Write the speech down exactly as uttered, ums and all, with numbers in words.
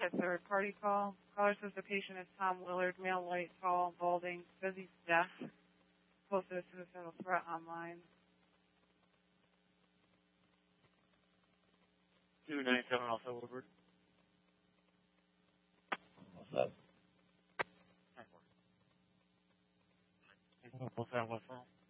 A third-party call. Caller says the patient is Tom Willard, male, white, tall, balding. Says he's deaf. Posted a suicidal threat online. two nine seven also Woodward. What's up? What's that? What's that?